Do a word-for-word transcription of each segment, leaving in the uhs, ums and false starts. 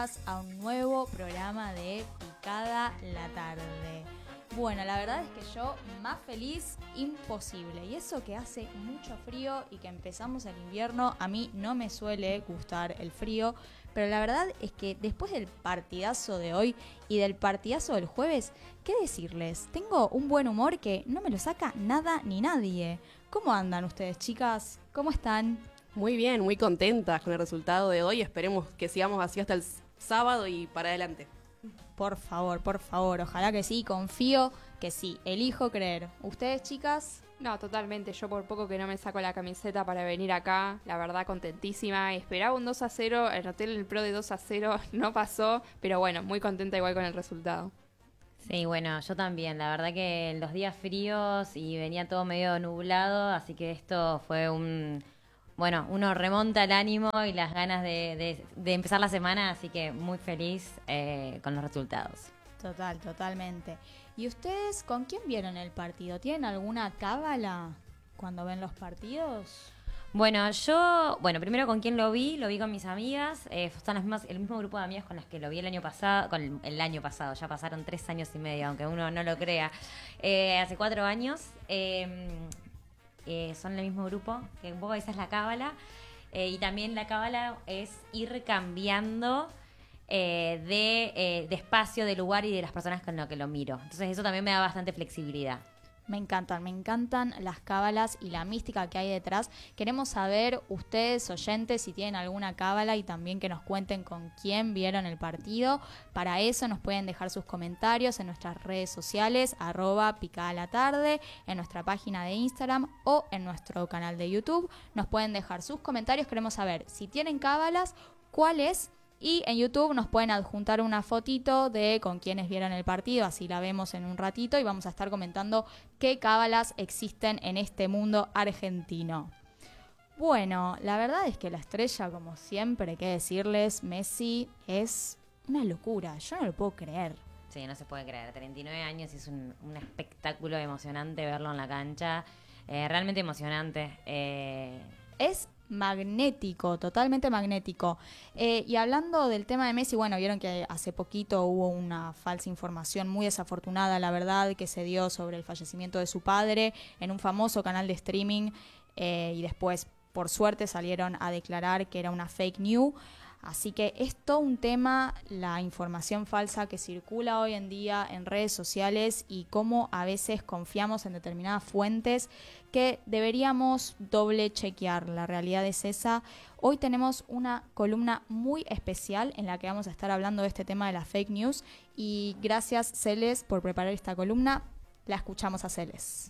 bienvenidas a un nuevo programa de Picada la Tarde. Bueno, la verdad es que yo más feliz imposible. Y eso que hace mucho frío y que empezamos el invierno, a mí no me suele gustar el frío. Pero la verdad es que después del partidazo de hoy y del partidazo del jueves, ¿qué decirles? Tengo un buen humor que no me lo saca nada ni nadie. ¿Cómo andan ustedes, chicas? ¿Cómo están? Muy bien, muy contentas con el resultado de hoy. Esperemos que sigamos así hasta el sábado y para adelante. Por favor, por favor, ojalá que sí, confío que sí, elijo creer. ¿Ustedes, chicas? No, totalmente, yo por poco que no me saco la camiseta para venir acá, la verdad contentísima, esperaba un dos a cero, anoté el pro de dos a cero, no pasó, pero bueno, muy contenta igual con el resultado. Sí, bueno, yo también, la verdad que los días fríos y venía todo medio nublado, así que esto fue un... Bueno, uno remonta el ánimo y las ganas de, de, de empezar la semana, así que muy feliz eh, con los resultados. Total, totalmente. ¿Y ustedes con quién vieron el partido? ¿Tienen alguna cábala cuando ven los partidos? Bueno, yo, bueno, primero con quién lo vi, lo vi con mis amigas, eh, son las mismas, el mismo grupo de amigas con las que lo vi el año pasado, con el, el año pasado, ya pasaron tres años y medio, aunque uno no lo crea, eh, hace cuatro años. Eh, Eh, son el mismo grupo, que un poco esa es la cábala, eh, y también la cábala es ir cambiando eh, de, eh, de espacio, de lugar y de las personas con las que lo miro. Entonces eso también me da bastante flexibilidad. Me encantan, me encantan las cábalas y la mística que hay detrás. Queremos saber, ustedes oyentes, si tienen alguna cábala y también que nos cuenten con quién vieron el partido. Para eso nos pueden dejar sus comentarios en nuestras redes sociales, arroba picada la tarde, en nuestra página de Instagram o en nuestro canal de YouTube. Nos pueden dejar sus comentarios, queremos saber si tienen cábalas, cuáles. Y en YouTube nos pueden adjuntar una fotito de con quienes vieron el partido, así la vemos en un ratito y vamos a estar comentando qué cábalas existen en este mundo argentino. Bueno, la verdad es que la estrella, como siempre, qué decirles, Messi es una locura, yo no lo puedo creer. Sí, no se puede creer, treinta y nueve años y es un, un espectáculo emocionante verlo en la cancha, eh, realmente emocionante. Eh... Es magnético, totalmente magnético. Eh, y hablando del tema de Messi, bueno, vieron que hace poquito hubo una falsa información muy desafortunada, la verdad, que se dio sobre el fallecimiento de su padre en un famoso canal de streaming, eh, y después, por suerte, salieron a declarar que era una fake news. Así que es todo un tema, la información falsa que circula hoy en día en redes sociales y cómo a veces confiamos en determinadas fuentes que deberíamos doble chequear. La realidad es esa. Hoy tenemos una columna muy especial en la que vamos a estar hablando de este tema de las fake news y gracias, Celes, por preparar esta columna. La escuchamos a Celes.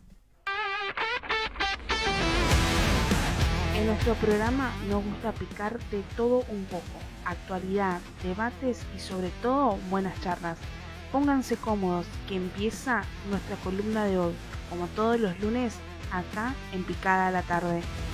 En nuestro programa nos gusta picar de todo un poco, actualidad, debates y sobre todo buenas charlas. Pónganse cómodos que empieza nuestra columna de hoy, como todos los lunes, acá en Picada la Tarde.